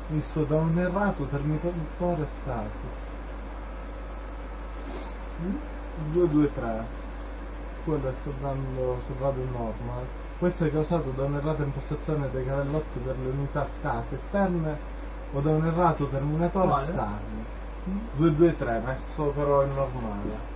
Visto da un errato terminatore stasi. 223. Quello sta vado in normal. Questo è causato da un'errata impostazione dei cavallotti per le unità scase esterne o da un errato terminatore esterno. 223 messo però in normale.